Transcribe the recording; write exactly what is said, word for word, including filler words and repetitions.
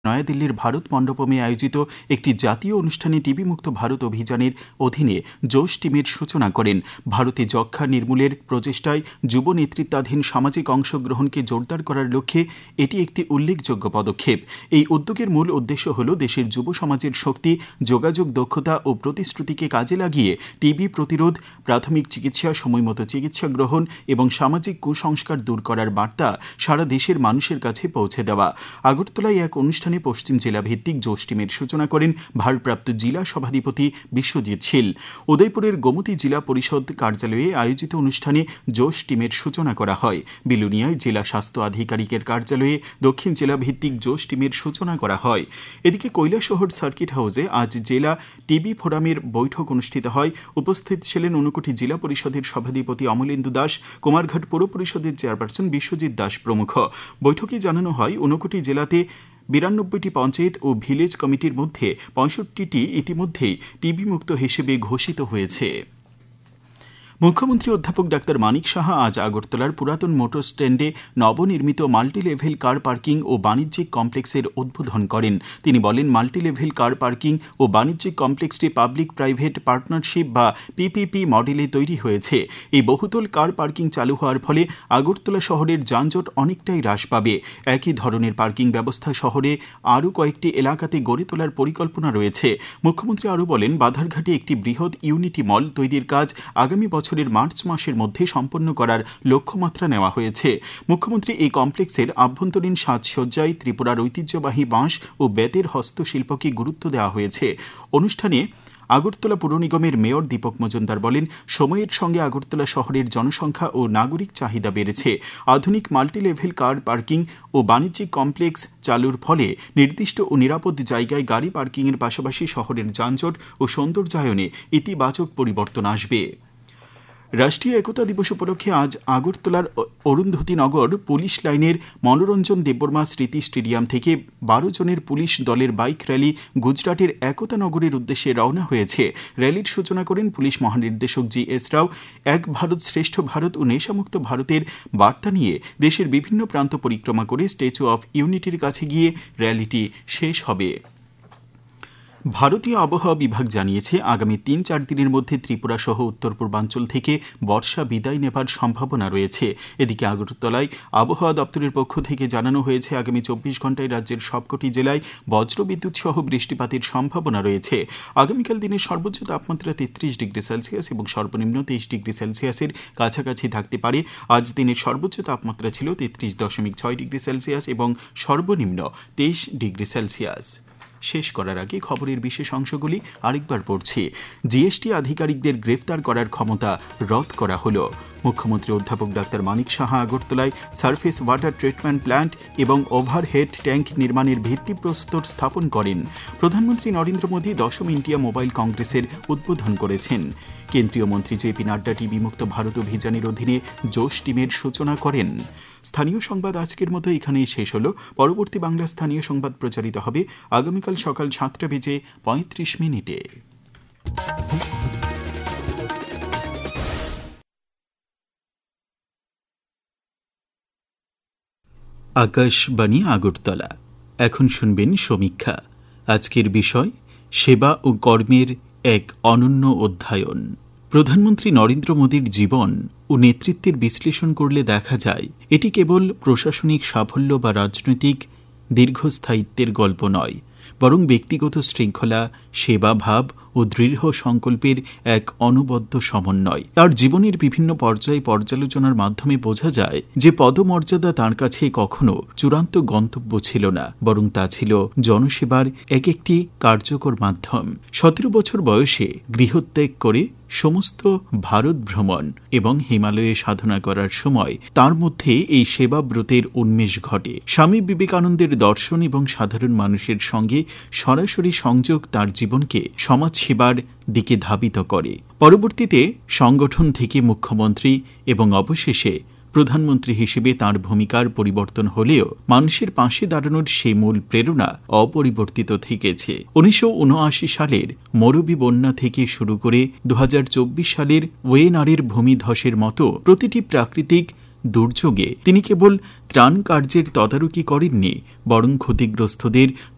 নয়াদিল্লির ভারত মণ্ডপমে আয়োজিত একটি জাতীয় অনুষ্ঠানে টিবি মুক্ত ভারত অভিযানের অধীনে জোশ টিমের সূচনা করেন। ভারতে যক্ষ্মা নির্মূলের প্রচেষ্টায় যুব নেতৃত্বাধীন সামাজিক অংশগ্রহণকে জোরদার করার লক্ষ্যে এটি একটি উল্লেখযোগ্য পদক্ষেপ। এই উদ্যোগের মূল উদ্দেশ্য হল দেশের যুব সমাজের শক্তি, যোগাযোগ দক্ষতা ও প্রতিশ্রুতিকে কাজে লাগিয়ে টিবি প্রতিরোধ, প্রাথমিক চিকিৎসা, সময়মতো চিকিৎসা গ্রহণ এবং সামাজিক কুসংস্কার দূর করার বার্তা সারা দেশের মানুষের কাছে পৌঁছে দেওয়া। আগরতলায় এক অনুষ্ঠানে পশ্চিম জেলা ভিত্তিক জোশ টিমের সূচনা করেন ভারপ্রাপ্ত জেলা সভাধিপতি বিশ্বজিৎ শীল। উদয়পুরের গোমতী জেলা পরিষদ কার্যালয়ে আয়োজিত অনুষ্ঠানে জোশ টিমের সূচনা করা হয়। বিলুনিয়ায় জেলা স্বাস্থ্য আধিকারিকের কার্যালয়ে দক্ষিণ জেলা ভিত্তিক জোশ টিমের সূচনা করা হয়। এদিকে কৈলাসহর সার্কিট হাউসে আজ জেলা টিবি ফোরামের বৈঠক অনুষ্ঠিত হয়। উপস্থিত ছিলেন ঊনকোটি জেলা পরিষদের সভাধিপতি অমলেন্দু দাস, কুমারঘাট পৌর পরিষদের চেয়ারপারসন বিশ্বজিৎ দাস প্রমুখ। বৈঠকে জানানো হয়, ঊনকোটি জেলাতে বিরানব্বইটি পঞ্চায়েত ও ভিলেজ কমিটির মধ্যে পঁয়ষট্টিটি ইতিমধ্যেই টিবি মুক্ত হিসেবে ঘোষিত হয়েছে। মুখ্যমন্ত্রী অধ্যাপক ডাক্তার মানিক সাহা আজ আগরতলার পুরাতন মোটর স্ট্যান্ডে নবনির্মিত মাল্টিলেভেল কার পার্কিং ও বাণিজ্যিক কমপ্লেক্সের উদ্বোধন করেন। তিনি বলেন, মাল্টিলেভেল কার পার্কিং ও বাণিজ্যিক কমপ্লেক্সটি পাবলিক প্রাইভেট পার্টনারশিপ বা পিপিপি মডেলে তৈরি হয়েছে। এই বহুতল কার পার্কিং চালু হওয়ার ফলে আগরতলা শহরের যানজট অনেকটাই হ্রাস পাবে। একই ধরনের পার্কিং ব্যবস্থা শহরে আরও কয়েকটি এলাকাতে গড়ে তোলার পরিকল্পনা রয়েছে। মুখ্যমন্ত্রী আরও বলেন, বাধারঘাটে একটি বৃহৎ ইউনিটি মল তৈরির কাজ আগামী বছর মার্চ মাসের মধ্যে সম্পন্ন করার লক্ষ্যমাত্রা নেওয়া হয়েছে। মুখ্যমন্ত্রী এই কমপ্লেক্সের আভ্যন্তরীণ সাজসজ্জায় ত্রিপুরার ঐতিহ্যবাহী বাঁশ ও বেতের হস্তশিল্পকে গুরুত্ব দেওয়া হয়েছে। অনুষ্ঠানে আগরতলা পুর নিগমের মেয়র দীপক মজুমদার বলেন, সময়ের সঙ্গে আগরতলা শহরের জনসংখ্যা ও নাগরিক চাহিদা বেড়েছে। আধুনিক মাল্টিলেভেল কার পার্কিং ও বাণিজ্যিক কমপ্লেক্স চালুর ফলে নির্দিষ্ট ও নিরাপদ জায়গায় গাড়ি পার্কিংয়ের পাশাপাশি শহরের যানজট ও সৌন্দর্যায়নে ইতিবাচক পরিবর্তন আসবে। রাষ্ট্রীয় একতা দিবস উপলক্ষে আজ আগরতলার অরুন্ধতী নগর পুলিশ লাইনের মনোরঞ্জন দেববর্মা স্মৃতি স্টেডিয়াম থেকে বারো জনের পুলিশ দলের বাইক র্যালি গুজরাটের একতা নগরের উদ্দেশ্যে রওনা হয়েছে। র্যালির সূচনা করেন পুলিশ মহানির্দেশক জি এস রাও। এক ভারত শ্রেষ্ঠ ভারত ও নেশামুক্ত ভারতের বার্তা নিয়ে দেশের বিভিন্ন প্রান্ত পরিক্রমা করে স্ট্যাচু অফ ইউনিটির কাছে গিয়ে র্যালিটি শেষ হবে। ভারতীয় আবহাওয়া বিভাগ জানিয়েছে, আগামী তিন চার দিনের মধ্যে ত্রিপুরা সহ উত্তর পূর্বাঞ্চল থেকে বর্ষা বিদায় নেবার সম্ভাবনা রয়েছে। এদিকে আগরতলায় আবহাওয়া দপ্তরের পক্ষ থেকে জানানো হয়েছে, আগামী চব্বিশ ঘন্টায় রাজ্যের সবকটি জেলায় বজ্রবিদ্যুৎ সহ বৃষ্টিপাতের সম্ভাবনা রয়েছে। আগামীকাল দিনের সর্বোচ্চ তাপমাত্রা তেত্রিশ ডিগ্রি সেলসিয়াস এবং সর্বনিম্ন তেইশ ডিগ্রি সেলসিয়াসের কাছাকাছি থাকতে পারে। আজ দিনের সর্বোচ্চ তাপমাত্রা ছিল তেত্রিশ দশমিক ছয় ডিগ্রি সেলসিয়াস এবং সর্বনিম্ন তেইশ ডিগ্রি সেলসিয়াস। শেষ করার আগে খবরের বিশেষ অংশগুলি আরেকবার পড়ছি। জিএসটি আধিকারিকদের গ্রেফতার করার ক্ষমতা রদ করা হলো। মুখ্যমন্ত্রী অধ্যাপক ডাক্তার মানিক সাহা আগরতলায় সারফেস ওয়াটার ট্রিটমেন্ট প্ল্যান্ট এবং ওভারহেড ট্যাঙ্ক নির্মাণের ভিত্তিপ্রস্তর স্থাপন করেন। প্রধানমন্ত্রী নরেন্দ্র মোদী দশম ইন্ডিয়া মোবাইল কংগ্রেসের উদ্বোধন করেছেন। কেন্দ্রীয় মন্ত্রী জে পি নাড্ডা টিবি মুক্ত ভারত অভিযানের অধীনে জোশ টিমের সূচনা করেন। স্থানীয় সংবাদ আজকের মতো এখানেই শেষ হলো। পরবর্তী বাংলা স্থানীয় সংবাদ প্রচারিত হবে আগামীকাল সকাল সাতটা বেজে পঁয়ত্রিশ মিনিটে। আকাশবাণী আগরতলা। এখন শুনবেন সমীক্ষা। আজকের বিষয় সেবা ও কর্মের এক অনন্য অধ্যায়ন। প্রধানমন্ত্রী নরেন্দ্র মোদীর জীবন ও নেতৃত্বের বিশ্লেষণ করলে দেখা যায়, এটি কেবল প্রশাসনিক সাফল্য বা রাজনৈতিক দীর্ঘস্থায়িত্বের গল্প নয়, বরং ব্যক্তিগত শৃঙ্খলা, সেবাভাব ও দৃঢ় সংকল্পের এক অনবদ্য সমন্বয়। তার জীবনের বিভিন্ন পর্যায়ে পর্যালোচনার মাধ্যমে বোঝা যায় যে পদমর্যাদা তাঁর কাছে কখনো চূড়ান্ত গন্তব্য ছিল না, বরং তা ছিল জনসেবার এক একটি কার্যকর মাধ্যম। সতেরো বছর বয়সে গৃহত্যাগ করে সমস্ত ভারত ভ্রমণ এবং হিমালয়ে সাধনা করার সময় তার মধ্যে এই সেবাব্রতের উন্মেষ ঘটে। স্বামী বিবেকানন্দের দর্শন এবং সাধারণ মানুষের সঙ্গে সরাসরি সংযোগ তার জীবনকে সমাজ সেবার দিকে ধাবিত করে। পরবর্তীতে সংগঠন থেকে মুখ্যমন্ত্রী এবং অবশেষে প্রধানমন্ত্রী হিসেবে তাঁর ভূমিকার পরিবর্তন হলেও মানুষের পাশে দাঁড়ানোর সেই মূল প্রেরণা অপরিবর্তিত থেকেছে। উনিশশো উনআশি সালের মরুবি বন্যা থেকে শুরু করে দু হাজার চব্বিশ সালের ওয়েনারের ভূমিধসের মতো প্রতিটি প্রাকৃতিক দুর্যোগে তিনি কেবল ত্রাণ কার্যের তদারকি করেননি, বরং ক্ষতিগ্রস্তদের